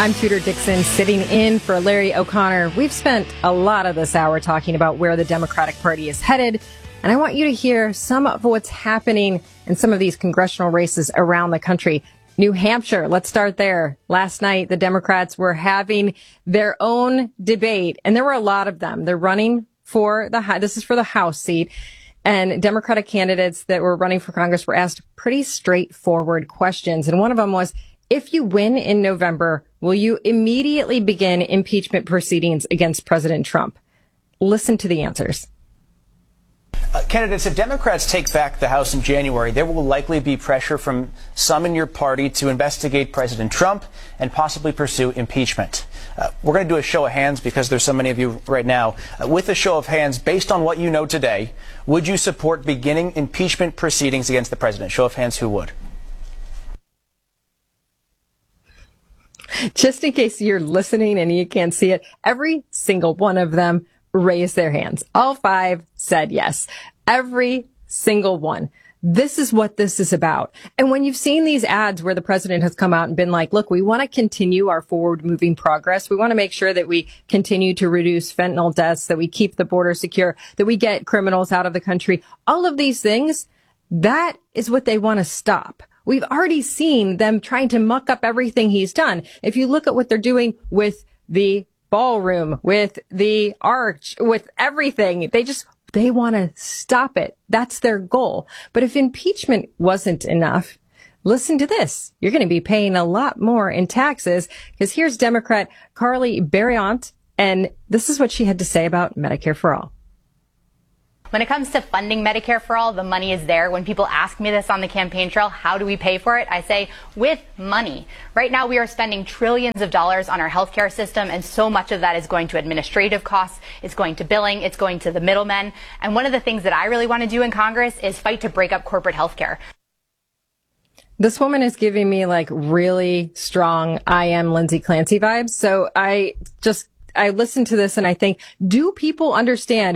I'm Tudor Dixon, sitting in for Larry O'Connor. We've spent a lot of this hour talking about where the Democratic Party is headed, and I want you to hear some of what's happening in some of these congressional races around the country. New Hampshire, let's start there. Last night, the Democrats were having their own debate, and there were a lot of them. They're running for this is for the House seat, and Democratic candidates that were running for Congress were asked pretty straightforward questions, and one of them was, if you win in November, will you immediately begin impeachment proceedings against President Trump? Listen to the answers. Candidates, if Democrats take back the House in January, there will likely be pressure from some in your party to investigate President Trump and possibly pursue impeachment. We're going to do a show of hands because there's so many of you right now. With a show of hands, based on what you know today, would you support beginning impeachment proceedings against the president? Show of hands, who would? Just in case you're listening and you can't see it, every single one of them raised their hands. All five said yes. Every single one. This is what this is about. And when you've seen these ads where the president has come out and been like, look, we want to continue our forward moving progress. We want to make sure that we continue to reduce fentanyl deaths, that we keep the border secure, that we get criminals out of the country. All of these things, that is what they want to stop. We've already seen them trying to muck up everything he's done. If you look at what they're doing with the ballroom, with the arch, with everything, they want to stop it. That's their goal. But if impeachment wasn't enough, listen to this. You're going to be paying a lot more in taxes, because here's Democrat Carly Bariant, and this is what she had to say about Medicare for All. When it comes to funding Medicare for All, the money is there. When people ask me this on the campaign trail, how do we pay for it? I say, with money. Right now, we are spending trillions of dollars on our healthcare system, and so much of that is going to administrative costs. It's going to billing. It's going to the middlemen. And one of the things that I really want to do in Congress is fight to break up corporate healthcare. This woman is giving me like really strong I am Lindsay Clancy vibes. So I listen to this and I think, do people understand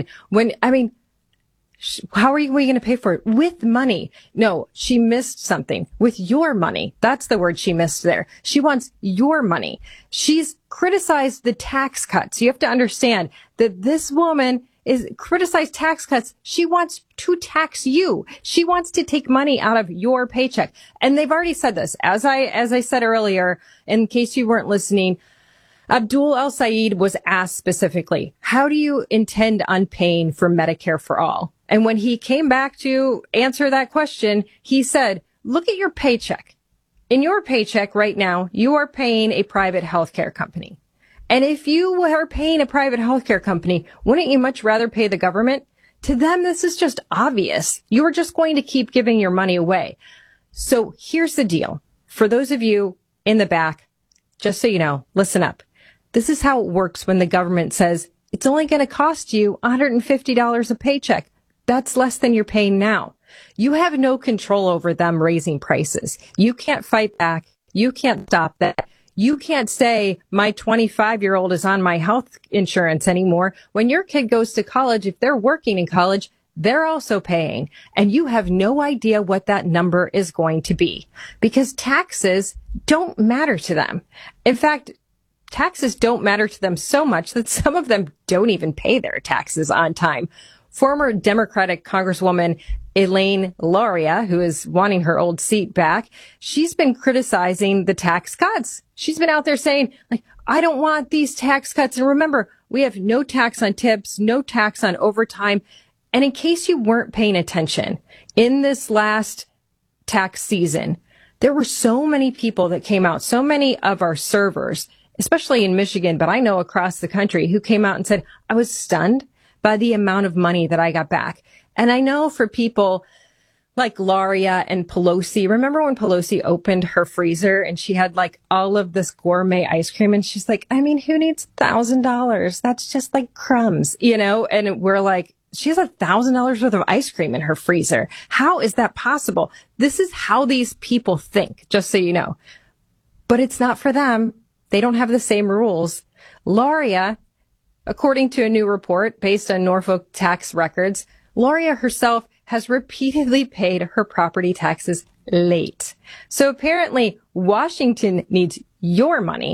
how are we going to pay for it? With money. No, she missed something. With your money. That's the word she missed there. She wants your money. She's criticized the tax cuts. You have to understand that this woman is criticized tax cuts. She wants to tax you. She wants to take money out of your paycheck. And they've already said this. As I said earlier, in case you weren't listening, Abdul El-Sayed was asked specifically, how do you intend on paying for Medicare for All? And when he came back to answer that question, he said, look at your paycheck. In your paycheck right now, you are paying a private healthcare company. And if you are paying a private healthcare company, wouldn't you much rather pay the government? To them, this is just obvious. You are just going to keep giving your money away. So here's the deal. For those of you in the back, just so you know, listen up. This is how it works when the government says it's only going to cost you $150 a paycheck. That's less than you're paying now. You have no control over them raising prices. You can't fight back. You can't stop that. You can't say my 25-year-old is on my health insurance anymore. When your kid goes to college, if they're working in college, they're also paying. And you have no idea what that number is going to be, because taxes don't matter to them. In fact, taxes don't matter to them so much that some of them don't even pay their taxes on time. Former Democratic Congresswoman Elaine Luria, who is wanting her old seat back, she's been criticizing the tax cuts. She's been out there saying, like, I don't want these tax cuts. And remember, we have no tax on tips, no tax on overtime. And in case you weren't paying attention, in this last tax season, there were so many people that came out, so many of our servers, especially in Michigan, but I know across the country, who came out and said, I was stunned by the amount of money that I got back. And I know for people like Luria and Pelosi, remember when Pelosi opened her freezer and she had like all of this gourmet ice cream, and she's like, I mean, who needs $1,000? That's just like crumbs, you know? And we're like, she has $1,000 worth of ice cream in her freezer. How is that possible? This is how these people think, just so you know. But it's not for them. They don't have the same rules. Luria, according to a new report based on Norfolk tax records, Luria herself has repeatedly paid her property taxes late. So apparently Washington needs your money,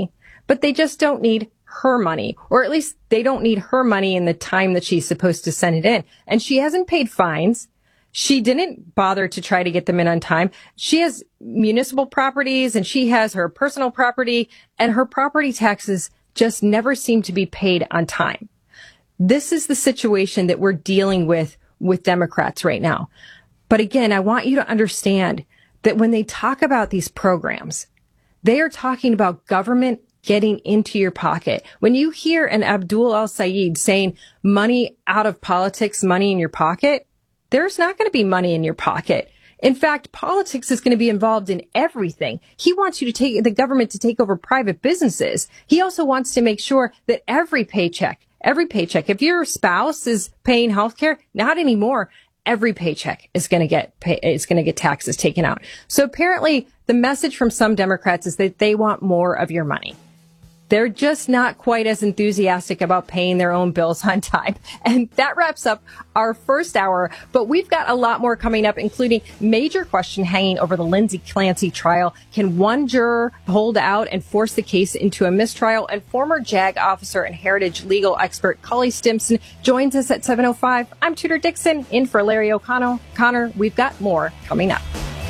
but they just don't need her money, or at least they don't need her money in the time that she's supposed to send it in. And she hasn't paid fines. She didn't bother to try to get them in on time. She has municipal properties and she has her personal property, and her property taxes just never seem to be paid on time. This is the situation that we're dealing with Democrats right now. But again, I want you to understand that when they talk about these programs, they are talking about government getting into your pocket. When you hear an Abdul El-Sayed saying money out of politics, money in your pocket, there's not going to be money in your pocket. In fact, politics is going to be involved in everything. He wants you to take the government to take over private businesses. He also wants to make sure that every paycheck, if your spouse is paying healthcare, not anymore, every paycheck is going to get taxes taken out. So apparently the message from some Democrats is that they want more of your money. They're just not quite as enthusiastic about paying their own bills on time. And that wraps up our first hour. But we've got a lot more coming up, including major question hanging over the Lindsay Clancy trial. Can one juror hold out and force the case into a mistrial? And former JAG officer and heritage legal expert Cully Stimson joins us at 7:05. I'm Tudor Dixon, in for Larry O'Connell. Connor, we've got more coming up.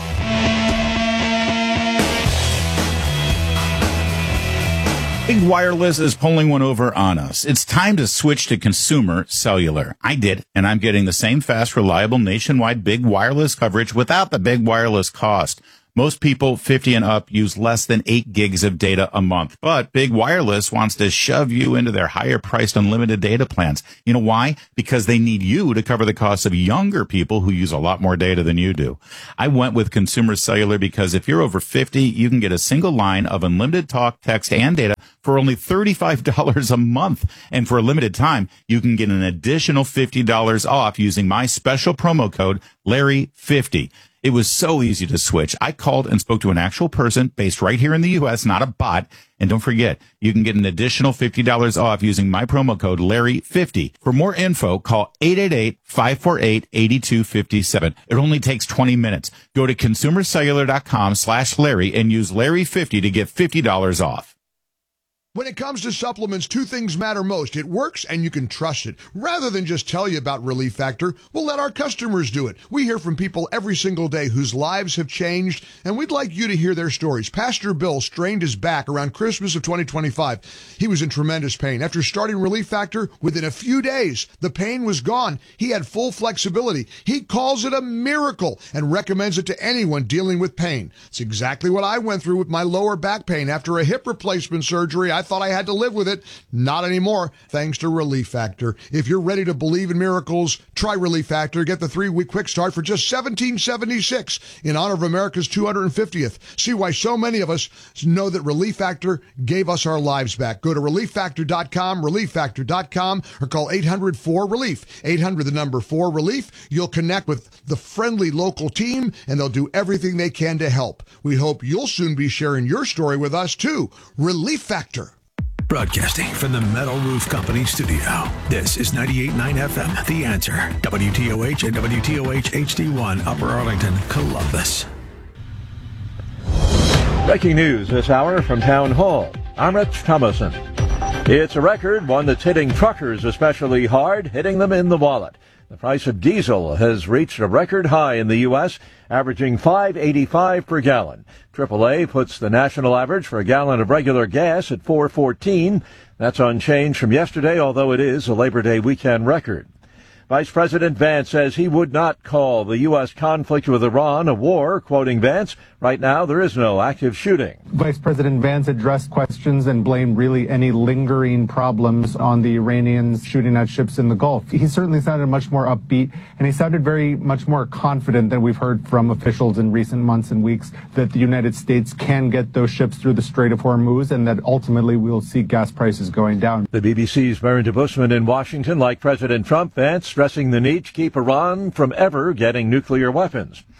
Big Wireless is pulling one over on us. It's time to switch to consumer cellular. I did, and I'm getting the same fast, reliable, nationwide big wireless coverage without the big wireless cost. Most people 50 and up use less than 8 gigs of data a month, but Big Wireless wants to shove you into their higher priced unlimited data plans. You know why? Because they need you to cover the costs of younger people who use a lot more data than you do. I went with Consumer Cellular because if you're over 50, you can get a single line of unlimited talk, text, and data for only $35 a month. And for a limited time, you can get an additional $50 off using my special promo code Larry50. It was so easy to switch. I called and spoke to an actual person based right here in the U.S., not a bot. And don't forget, you can get an additional $50 off using my promo code Larry50. For more info, call 888-548-8257. It only takes 20 minutes. Go to consumercellular.com/Larry and use Larry50 to get $50 off. When it comes to supplements, two things matter most. It works and you can trust it. Rather than just tell you about Relief Factor, we'll let our customers do it. We hear from people every single day whose lives have changed, and we'd like you to hear their stories. Pastor Bill strained his back around Christmas of 2025. He was in tremendous pain. After starting Relief Factor, within a few days, the pain was gone. He had full flexibility. He calls it a miracle and recommends it to anyone dealing with pain. It's exactly what I went through with my lower back pain after a hip replacement surgery. I thought I had to live with it. Not anymore, thanks to Relief Factor. If you're ready to believe in miracles, try Relief Factor. Get the 3-week quick start for just $17.76 in honor of America's 250th. See why so many of us know that Relief Factor gave us our lives back. Go to ReliefFactor.com, ReliefFactor.com, or call 800-4-RELIEF. 800, the number 4-RELIEF. You'll connect with the friendly local team, and they'll do everything they can to help. We hope you'll soon be sharing your story with us, too. Relief Factor. Broadcasting from the Metal Roof Company studio, this is 98.9 FM, The Answer, WTOH and WTOH HD1, Upper Arlington, Columbus. Breaking news this hour from Town Hall. I'm Rich Thomason. It's a record, one that's hitting truckers especially hard, hitting them in the wallet. The price of diesel has reached a record high in the U.S., averaging $5.85 per gallon. AAA puts the national average for a gallon of regular gas at $4.14. That's unchanged from yesterday, although it is a Labor Day weekend record. Vice President Vance says he would not call the U.S. conflict with Iran a war. Quoting Vance, right now there is no active shooting. Vice President Vance addressed questions and blamed really any lingering problems on the Iranians shooting at ships in the Gulf. He certainly sounded much more upbeat, and he sounded very much more confident than we've heard from officials in recent months and weeks that the United States can get those ships through the Strait of Hormuz and that ultimately we'll see gas prices going down. The BBC's Maren de Busman in Washington, like President Trump, Vance stressing the need to keep Iran from ever getting nuclear weapons.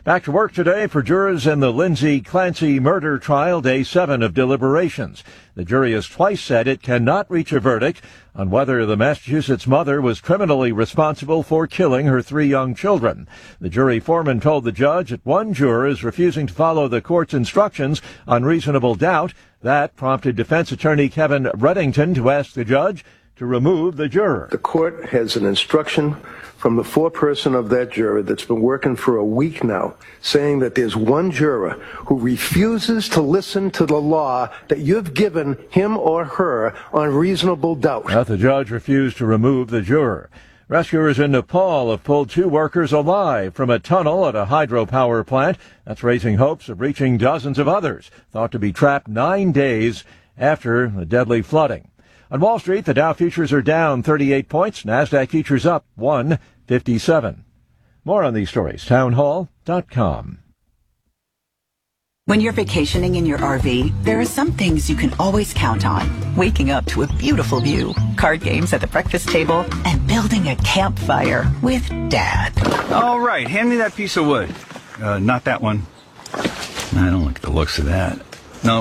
Back to work today for jurors in the Lindsay Clancy murder trial, day 7 of deliberations. The jury has twice said it cannot reach a verdict on whether the Massachusetts mother was criminally responsible for killing her 3 young children. The jury foreman told the judge that one juror is refusing to follow the court's instructions on reasonable doubt. That prompted defense attorney Kevin Reddington to ask the judge to remove the juror. The court has an instruction from the foreperson of that juror that's been working for a week now, saying that there's one juror who refuses to listen to the law that you've given him or her on reasonable doubt. But the judge refused to remove the juror. Rescuers in Nepal have pulled 2 workers alive from a tunnel at a hydropower plant. That's raising hopes of reaching dozens of others, thought to be trapped 9 days after the deadly flooding. On Wall Street, the Dow futures are down 38 points. NASDAQ futures up 157. More on these stories, townhall.com. When you're vacationing in your RV, there are some things you can always count on. Waking up to a beautiful view, card games at the breakfast table, and building a campfire with Dad. All right, hand me that piece of wood. Not that one. I don't like the looks of that. No.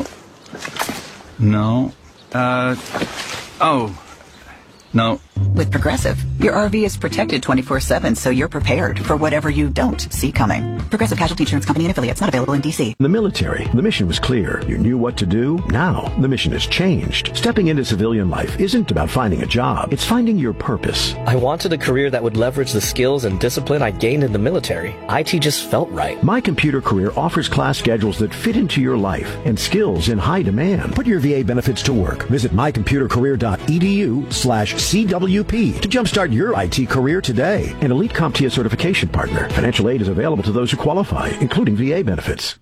No. With Progressive, your RV is protected 24/7, so you're prepared for whatever you don't see coming. Progressive Casualty Insurance Company and affiliates, not available in D.C. The military, the mission was clear. You knew what to do. Now, the mission has changed. Stepping into civilian life isn't about finding a job. It's finding your purpose. I wanted a career that would leverage the skills and discipline I gained in the military. IT just felt right. My Computer Career offers class schedules that fit into your life and skills in high demand. Put your VA benefits to work. Visit mycomputercareer.edu/CWP to jumpstart your IT career today. An elite CompTIA certification partner. Financial aid is available to those who qualify, including VA benefits.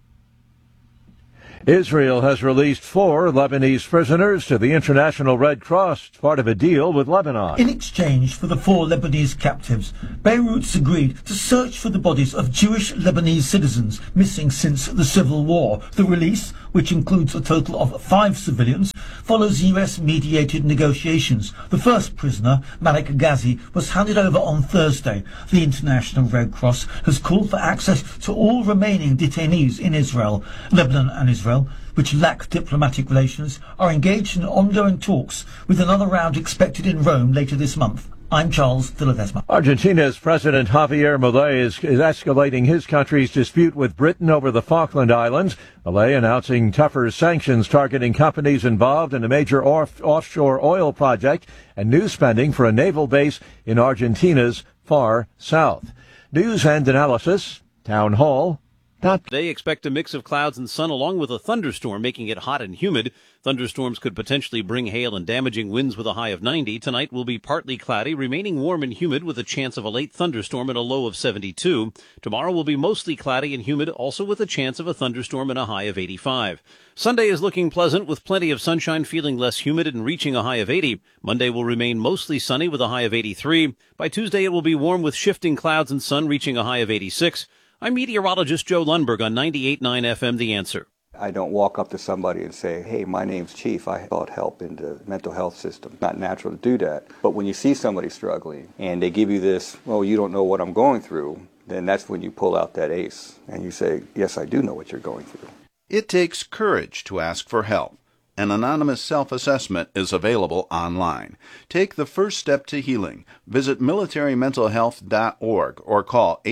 Israel has released 4 Lebanese prisoners to the International Red Cross, part of a deal with Lebanon. In exchange for the 4 Lebanese captives, Beirut's agreed to search for the bodies of Jewish Lebanese citizens missing since the civil war. The release, which includes a total of 5 civilians, follows US-mediated negotiations. The first prisoner, Malik Ghazi, was handed over on Thursday. The International Red Cross has called for access to all remaining detainees in Israel. Lebanon and Israel, which lack diplomatic relations, are engaged in ongoing talks, with another round expected in Rome later this month. I'm Charles de Ledesma. Argentina's President Javier Milei is escalating his country's dispute with Britain over the Falkland Islands. Milei announcing tougher sanctions targeting companies involved in a major offshore oil project and new spending for a naval base in Argentina's far south. News and analysis, Town Hall. They expect a mix of clouds and sun along with a thunderstorm, making it hot and humid. Thunderstorms could potentially bring hail and damaging winds with a high of 90. Tonight will be partly cloudy, remaining warm and humid with a chance of a late thunderstorm and a low of 72. Tomorrow will be mostly cloudy and humid, also with a chance of a thunderstorm and a high of 85. Sunday is looking pleasant with plenty of sunshine, feeling less humid and reaching a high of 80. Monday will remain mostly sunny with a high of 83. By Tuesday it will be warm with shifting clouds and sun, reaching a high of 86. I'm meteorologist Joe Lundberg on 98.9 FM The Answer. I don't walk up to somebody and say, hey, my name's Chief. I sought help in the mental health system. Not natural to do that. But when you see somebody struggling and they give you this, well, you don't know what I'm going through, then that's when you pull out that ace and you say, yes, I do know what you're going through. It takes courage to ask for help. An anonymous self-assessment is available online. Take the first step to healing. Visit militarymentalhealth.org or call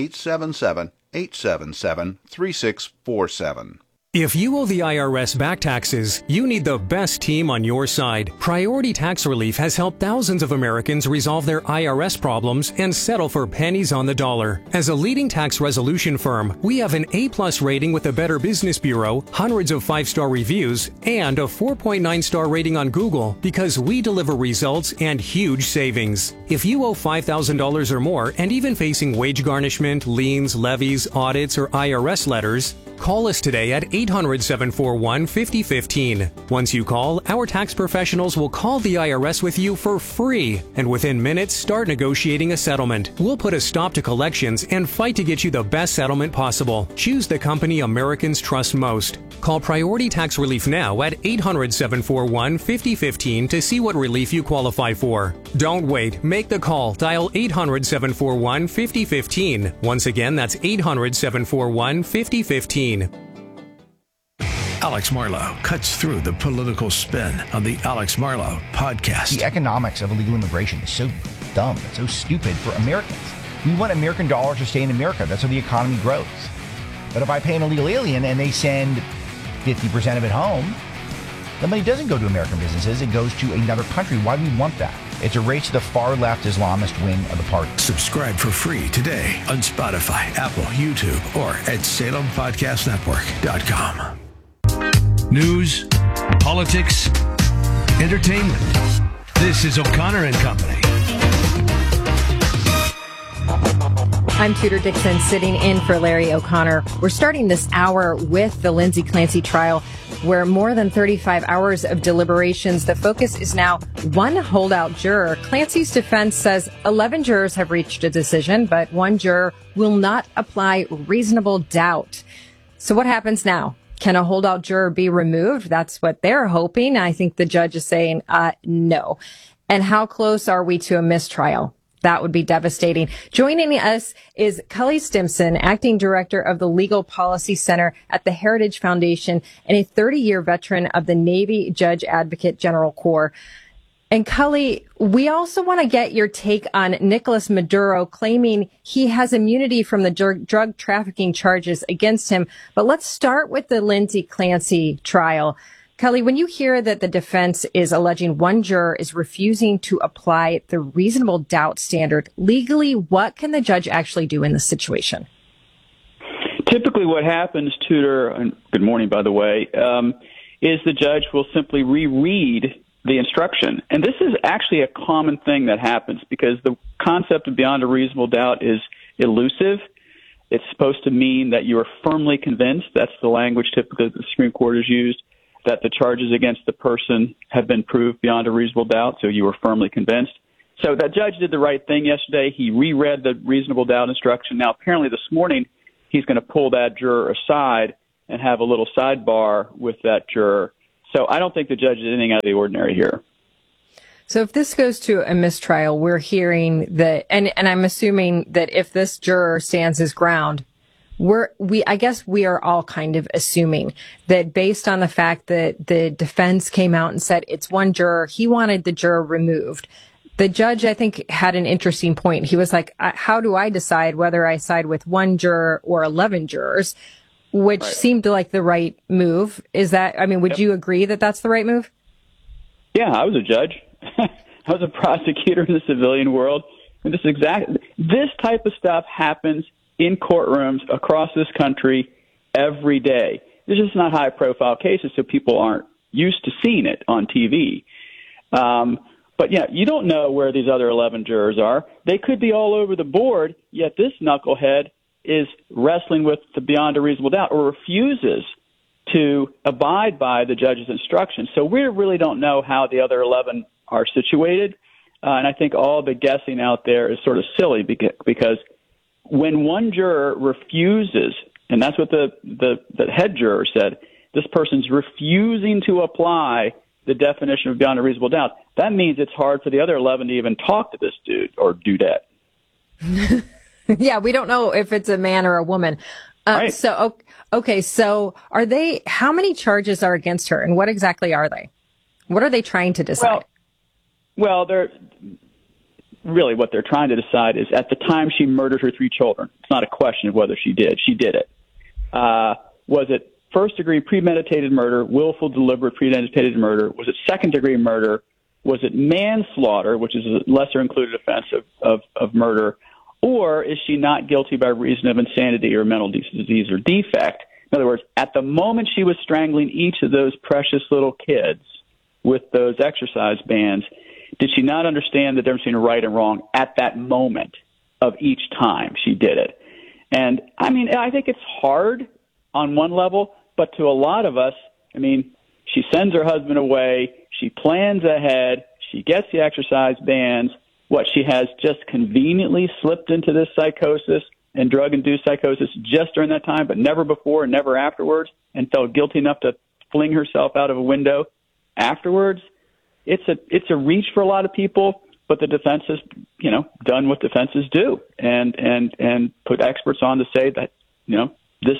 877-877-3647. If you owe the IRS back taxes, you need the best team on your side. Priority Tax Relief has helped thousands of Americans resolve their IRS problems and settle for pennies on the dollar. As a leading tax resolution firm, we have an A+ rating with the Better Business Bureau, hundreds of 5-star reviews, and a 4.9-star rating on Google because we deliver results and huge savings. If you owe $5,000 or more and even facing wage garnishment, liens, levies, audits, or IRS letters, Call us today at 800-741-5015. Once you call, our tax professionals will call the IRS with you for free, and within minutes start negotiating a settlement. We'll put a stop to collections and fight to get you the best settlement possible. Choose the company Americans trust most. Call Priority Tax Relief now at 800-741-5015 to see what relief you qualify for. Don't wait. Make the call. Dial 800-741-5015. Once again, that's 800-741-5015. Alex Marlow cuts through the political spin on the Alex Marlow podcast. The economics of illegal immigration is so dumb. It's so stupid for Americans. We want American dollars to stay in America. That's how the economy grows. But if I pay an illegal alien and they send 50% of it home, the money doesn't go to American businesses. It goes to another country. Why do we want that? It's a race to the far-left Islamist wing of the party. Subscribe for free today on Spotify, Apple, YouTube, or at SalemPodcastNetwork.com. News, politics, entertainment. This is O'Connor and Company. I'm Tudor Dixon, sitting in for Larry O'Connor. We're starting this hour with the Lindsay Clancy trial, where more than 35 hours of deliberations. The focus is now one holdout juror. Clancy's defense says 11 jurors have reached a decision, but one juror will not apply reasonable doubt. So what happens now? Can a holdout juror be removed? That's what they're hoping. I think the judge is saying no. And how close are we to a mistrial? That would be devastating. Joining us is Cully Stimson, acting director of the Legal Policy Center at the Heritage Foundation and a 30-year veteran of the Navy Judge Advocate General Corps. And Cully, we also want to get your take on Nicolas Maduro claiming he has immunity from the drug trafficking charges against him. But let's start with the Lindsay Clancy trial. Cully, when you hear that the defense is alleging one juror is refusing to apply the reasonable doubt standard, legally, what can the judge actually do in this situation? Typically what happens, Tudor, and good morning, by the way, is the judge will simply reread the instruction. And this is actually a common thing that happens because the concept of beyond a reasonable doubt is elusive. It's supposed to mean that you are firmly convinced. That's the language typically the Supreme Court has used, that the charges against the person have been proved beyond a reasonable doubt, so you were firmly convinced. So that judge did the right thing yesterday. He reread the reasonable doubt instruction. Now, apparently this morning, he's going to pull that juror aside and have a little sidebar with that juror. So I don't think the judge did anything out of the ordinary here. So if this goes to a mistrial, we're hearing that, and I'm assuming that if this juror stands his ground, I guess we are all kind of assuming that based on the fact that the defense came out and said it's one juror, he wanted the juror removed. The judge, I think, had an interesting point. He was like, how do I decide whether I side with one juror or 11 jurors, which seemed like the right move. Is that, I mean, would you agree that that's the right move? Yeah, I was a judge. I was a prosecutor in the civilian world. And this type of stuff happens in courtrooms across this country every day. This is not high-profile cases, so people aren't used to seeing it on TV. But, yeah, you don't know where these other 11 jurors are. They could be all over the board, yet this knucklehead is wrestling with the beyond a reasonable doubt or refuses to abide by the judge's instructions. So we really don't know how the other 11 are situated. And I think all the guessing out there is sort of silly because when one juror refuses, and that's what the head juror said, this person's refusing to apply the definition of beyond a reasonable doubt, that means it's hard for the other 11 to even talk to this dude or dudette. Yeah, we don't know if it's a man or a woman. Right. So, okay, so how many charges are against her and what exactly are they? What are they trying to decide? Well, they're really what they're trying to decide is at the time she murdered her 3 children. It's not a question of whether she did. She did it. Was it first-degree premeditated murder, willful, deliberate premeditated murder? Was it second-degree murder? Was it manslaughter, which is a lesser-included offense of murder? Or is she not guilty by reason of insanity or mental disease or defect? In other words, at the moment she was strangling each of those precious little kids with those exercise bands, did she not understand the difference between right and wrong at that moment of each time she did it? And, I mean, I think it's hard on one level, but to a lot of us, I mean, she sends her husband away. She plans ahead. She gets the exercise bans. What, she has just conveniently slipped into this psychosis and drug-induced psychosis just during that time, but never before and never afterwards, and felt guilty enough to fling herself out of a window afterwards. It's a reach for a lot of people, but the defense has, done what defenses do and put experts on to say that, this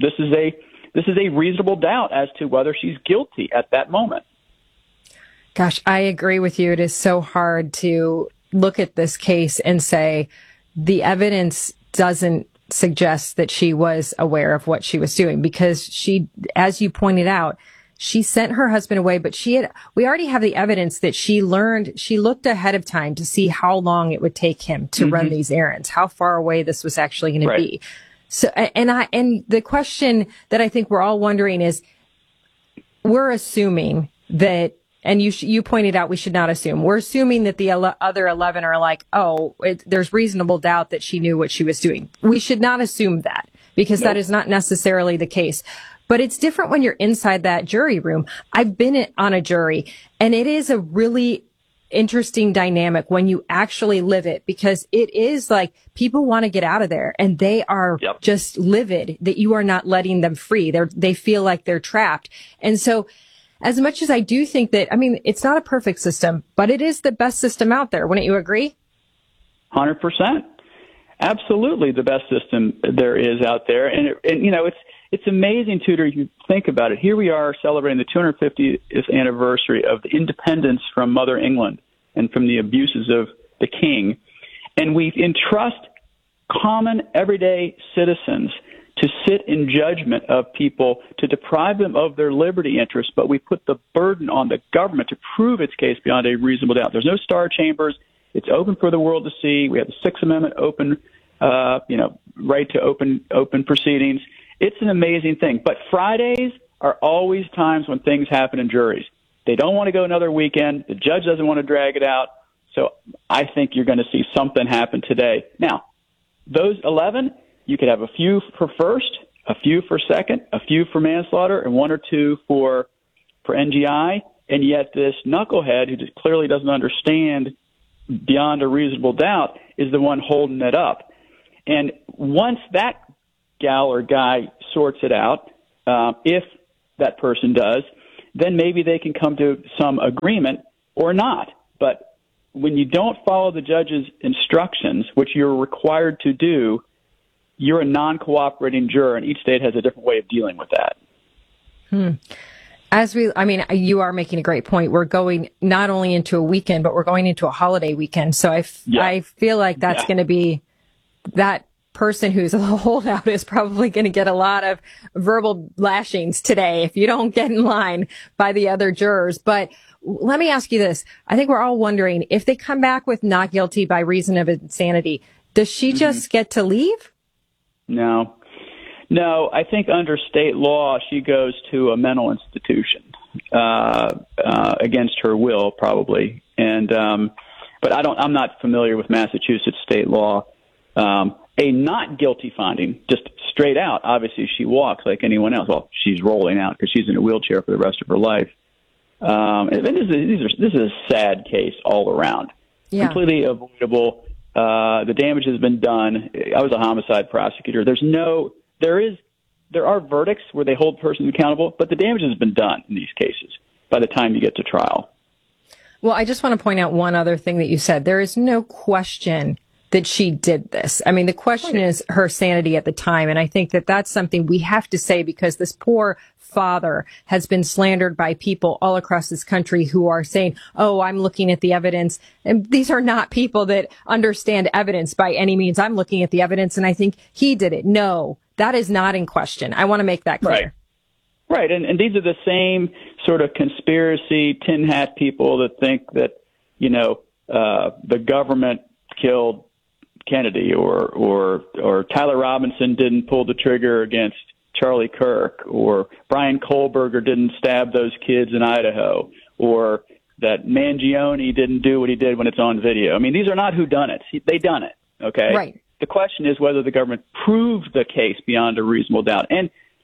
is a reasonable doubt as to whether she's guilty at that moment. Gosh, I agree with you. It is so hard to look at this case and say the evidence doesn't suggest that she was aware of what she was doing, because she, as you pointed out, she sent her husband away, but we already have the evidence that she looked ahead of time to see how long it would take him to run these errands, how far away this was actually going to be. So, and the question that I think we're all wondering is, we're assuming that, and you pointed out we should not assume. We're assuming that the other 11 are like, there's reasonable doubt that she knew what she was doing. We should not assume that, because that is not necessarily the case. But it's different when you're inside that jury room. I've been on a jury, and it is a really interesting dynamic when you actually live it, because it is like people want to get out of there and they are just livid that you are not letting them free. They feel like they're trapped. And so, as much as I do think that, I mean, it's not a perfect system, but it is the best system out there. Wouldn't you agree? 100%. Absolutely the best system there is out there. And it's amazing, Tudor, if you think about it. Here we are celebrating the 250th anniversary of the independence from Mother England and from the abuses of the king. And we entrust common, everyday citizens to sit in judgment of people, to deprive them of their liberty interests, but we put the burden on the government to prove its case beyond a reasonable doubt. There's no star chambers. It's open for the world to see. We have the Sixth Amendment open, right to open proceedings. It's an amazing thing. But Fridays are always times when things happen in juries. They don't want to go another weekend. The judge doesn't want to drag it out. So I think you're going to see something happen today. Now, those 11, you could have a few for first, a few for second, a few for manslaughter, and one or two for NGI. And yet this knucklehead who just clearly doesn't understand beyond a reasonable doubt is the one holding it up. And once that gal or guy sorts it out, if that person does, then maybe they can come to some agreement or not. But when you don't follow the judge's instructions, which you're required to do, you're a non-cooperating juror, and each state has a different way of dealing with that. You are making a great point. We're going not only into a weekend, but we're going into a holiday weekend. So I feel like that's going to be, that person who's a holdout is probably going to get a lot of verbal lashings today if you don't get in line by the other jurors. But let me ask you this. I think we're all wondering, if they come back with not guilty by reason of insanity, does she just get to leave? No, I think under state law, she goes to a mental institution against her will, probably. And but I'm not familiar with Massachusetts state law. A not guilty finding, just straight out. Obviously, she walks like anyone else. Well, she's rolling out because she's in a wheelchair for the rest of her life. And this is a sad case all around. Completely avoidable. The damage has been done. I was a homicide prosecutor. There are verdicts where they hold persons accountable, but the damage has been done in these cases by the time you get to trial. Well, I just want to point out one other thing that you said. There is no question that she did this. I mean, the question is her sanity at the time. And I think that that's something we have to say, because this poor father has been slandered by people all across this country who are saying, oh, I'm looking at the evidence. And these are not people that understand evidence by any means. I'm looking at the evidence and I think he did it. No, that is not in question. I want to make that clear. Right. And these are the same sort of conspiracy tin hat people that think that, the government killed Kennedy or Tyler Robinson didn't pull the trigger against Charlie Kirk, or Brian Kohlberger didn't stab those kids in Idaho, or that Mangione didn't do what he did when it's on video. I mean, these are not whodunits. They done it. Okay. Right. The question is whether the government proved the case beyond a reasonable doubt. And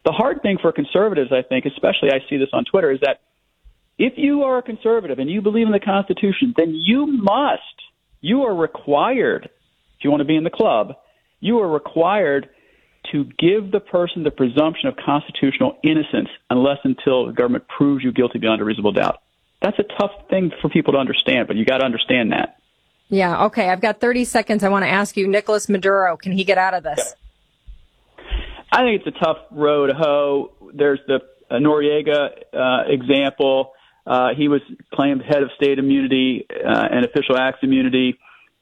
The hard thing for conservatives, I think, especially I see this on Twitter, is that if you are a conservative and you believe in the Constitution, then you are required, if you want to be in the club, you are required to give the person the presumption of constitutional innocence unless until the government proves you guilty beyond a reasonable doubt. That's a tough thing for people to understand, but you got to understand that. Yeah, okay. I've got 30 seconds. I want to ask you, Nicolas Maduro, can he get out of this? I think it's a tough road to hoe. There's the Noriega example. He was claimed head of state immunity and official acts immunity.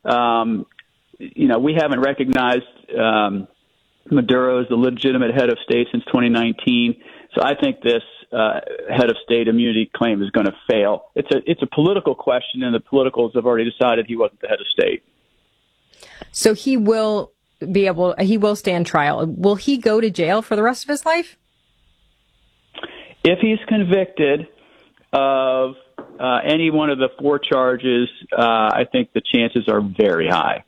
We haven't recognized Maduro as the legitimate head of state since 2019. So I think this head of state immunity claim is going to fail. It's a political question, and the politicals have already decided he wasn't the head of state. So he will stand trial. Will he go to jail for the rest of his life? If he's convicted of any one of the 4 charges, I think the chances are very high.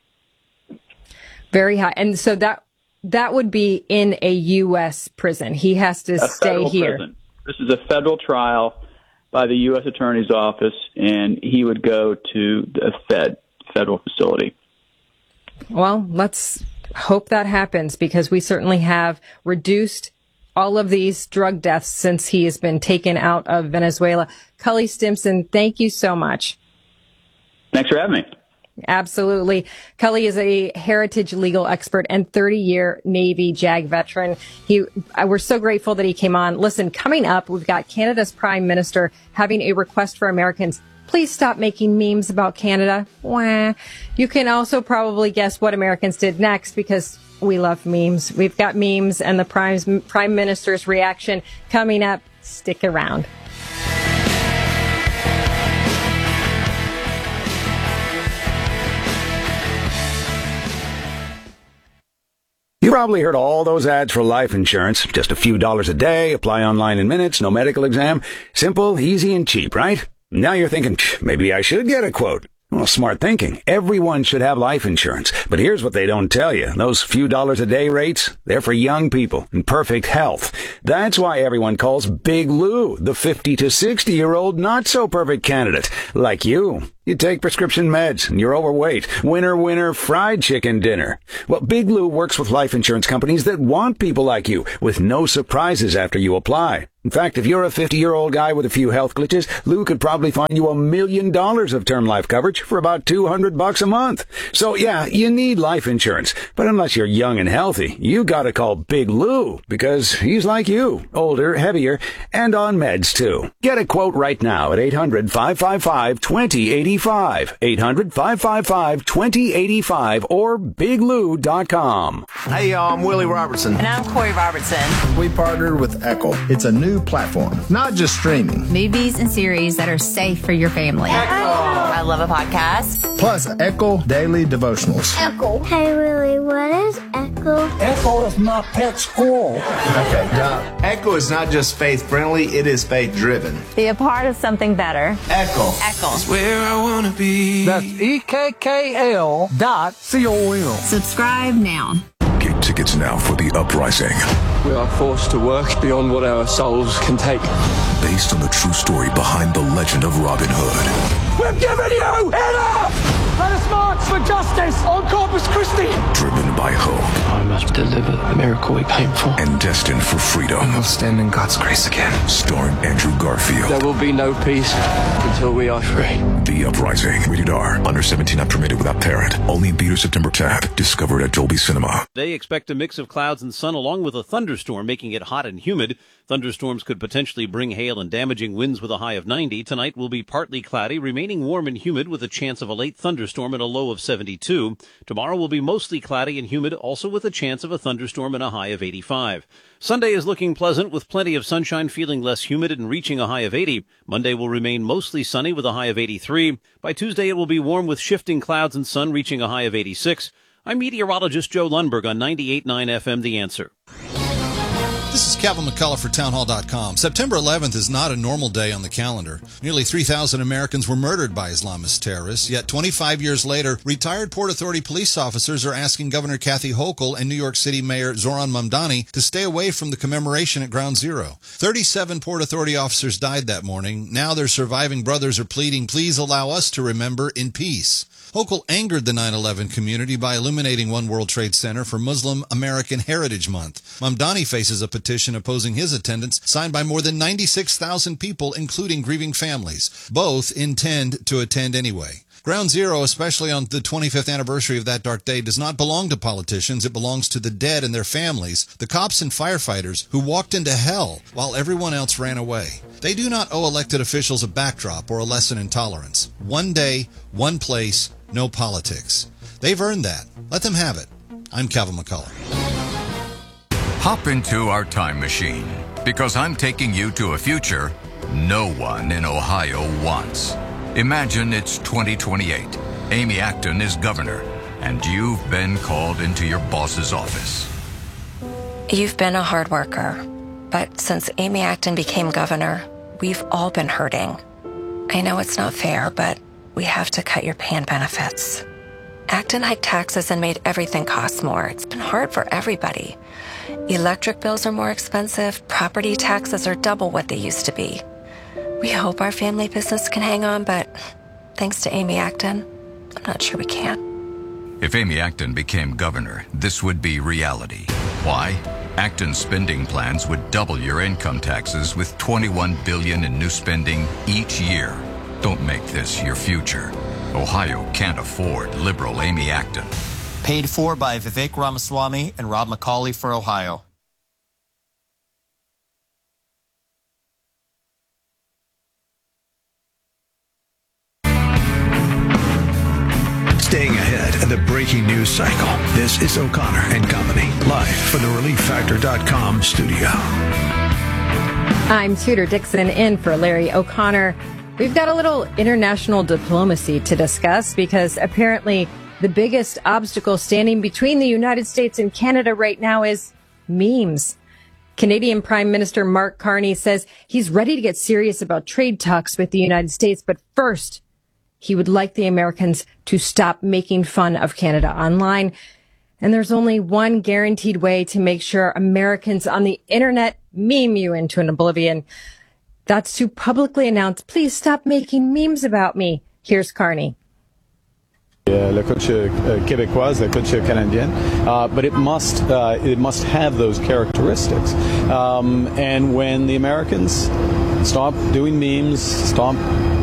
Very high. And so that would be in a U.S. prison. He has to stay here. Prison. This is a federal trial by the U.S. Attorney's Office, and he would go to a federal facility. Well, let's hope that happens, because we certainly have reduced all of these drug deaths since he has been taken out of Venezuela. Cully Stimson, thank you so much. Thanks for having me. Absolutely. Cully is a heritage legal expert and 30-year Navy JAG veteran. We're so grateful that he came on. Listen, coming up, we've got Canada's Prime Minister having a request for Americans. Please stop making memes about Canada. Wah. You can also probably guess what Americans did next, because we love memes. We've got memes and the Prime Minister's reaction coming up. Stick around. You probably heard all those ads for life insurance. Just a few dollars a day, apply online in minutes, no medical exam. Simple, easy, and cheap, right? Now you're thinking, maybe I should get a quote. Well, smart thinking. Everyone should have life insurance. But here's what they don't tell you. Those few dollars a day rates, they're for young people in perfect health. That's why everyone calls Big Lou the 50 to 60-year-old not-so-perfect candidate, like you. You take prescription meds and you're overweight. Winner, fried chicken dinner. Well, Big Lou works with life insurance companies that want people like you, with no surprises after you apply. In fact, if you're a 50-year-old guy with a few health glitches, Lou could probably find you $1 million of term life coverage for about $200 a month. So yeah, you need life insurance. But unless you're young and healthy, you gotta call Big Lou, because he's like you, older, heavier, and on meds too. Get a quote right now at 800-555-2085. 800-555-2085 or biglou.com. Hey, y'all, I'm Willie Robertson. And I'm Corey Robertson. We partnered with Echo. It's a new platform, not just streaming. Movies and series that are safe for your family. Echo. I love a podcast. Plus, Echo Daily Devotionals. Echo. Hey, Willie, what is Echo? Echo is my pet squirrel. Okay, Echo is not just faith-friendly, it is faith-driven. Be a part of something better. Echo. Echo. It's where I want to be. That's EKKL.com. Subscribe now. Get tickets now for The Uprising. We are forced to work beyond what our souls can take. Based on the true story behind the legend of Robin Hood. We've given you enough! Let us march for justice on Corpus Christi! Driven by hope. I must deliver the miracle we came for. And destined for freedom. And we'll stand in God's grace again. Starring Andrew Garfield. There will be no peace until we are free. The Uprising. Rated R. Under 17, not permitted without parent. Only in theaters September 10th. Discovered at Dolby Cinema. They expect a mix of clouds and sun along with a thunderstorm, making it hot and humid. Thunderstorms could potentially bring hail and damaging winds with a high of 90. Tonight will be partly cloudy, remaining warm and humid with a chance of a late thunderstorm and a low of 72. Tomorrow will be mostly cloudy and humid, also with a chance of a thunderstorm and a high of 85. Sunday is looking pleasant with plenty of sunshine, feeling less humid and reaching a high of 80. Monday will remain mostly sunny with a high of 83. By Tuesday, it will be warm with shifting clouds and sun, reaching a high of 86. I'm meteorologist Joe Lundberg on 98.9 FM The Answer. This is Kevin McCullough for townhall.com. September 11th is not a normal day on the calendar. Nearly 3,000 Americans were murdered by Islamist terrorists, yet 25 years later, retired Port Authority police officers are asking Governor Kathy Hochul and New York City Mayor Zoran Mamdani to stay away from the commemoration at Ground Zero. 37 Port Authority officers died that morning. Now their surviving brothers are pleading, please allow us to remember in peace. Hochul angered the 9/11 community by illuminating One World Trade Center for Muslim American Heritage Month. Mamdani faces a petition opposing his attendance, signed by more than 96,000 people, including grieving families. Both intend to attend anyway. Ground Zero, especially on the 25th anniversary of that dark day, does not belong to politicians. It belongs to the dead and their families, the cops and firefighters who walked into hell while everyone else ran away. They do not owe elected officials a backdrop or a lesson in tolerance. One day, one place, no politics. They've earned that. Let them have it. I'm Kevin McCullough. Hop into our time machine, because I'm taking you to a future no one in Ohio wants. Imagine it's 2028. Amy Acton is governor, and you've been called into your boss's office. You've been a hard worker, but since Amy Acton became governor, we've all been hurting. I know it's not fair, but we have to cut your pay and benefits. Acton hiked taxes and made everything cost more. It's been hard for everybody. Electric bills are more expensive. Property taxes are double what they used to be. We hope our family business can hang on, but thanks to Amy Acton, I'm not sure we can. If Amy Acton became governor, this would be reality. Why? Acton's spending plans would double your income taxes with $21 billion in new spending each year. Don't make this your future. Ohio can't afford liberal Amy Acton. Paid for by Vivek Ramaswamy and Rob McCauley for Ohio. Staying ahead of the breaking news cycle. This is O'Connor and Company, live from the ReliefFactor.com studio. I'm Tudor Dixon in for Larry O'Connor. We've got a little international diplomacy to discuss because apparently the biggest obstacle standing between the United States and Canada right now is memes. Canadian Prime Minister Mark Carney says he's ready to get serious about trade talks with the United States, but first, he would like the Americans to stop making fun of Canada online. And there's only one guaranteed way to make sure Americans on the internet meme you into an oblivion. That's to publicly announce, please stop making memes about me. Here's Carney. La culture québécoise, la culture canadienne, but it must have those characteristics. And when the Americans stop doing memes, stop